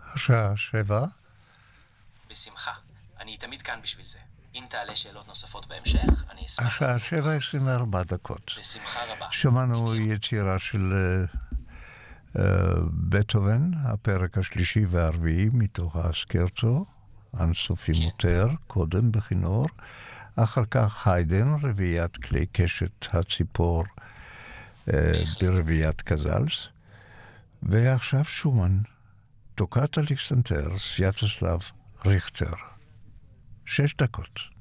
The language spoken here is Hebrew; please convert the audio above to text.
השעה 7. בשמחה. אני תמיד כאן בשביל זה. אם תעלה שאלות נוספות בהמשך, אני אשמח... השעה 7:24. בשמחה רבה. שמענו יצירה של בטהובן, הפרק השלישי והרביעי מתוך הסקרצו, אנסופי מוטר, קודם בכינור, אחר כך היידן, רביעיית כלי קשת הציפור ברביעיית קזלס, ועכשיו שומן, טוקט אלכסנדר, סוויאטוסלב ריכטר. 6 דקות.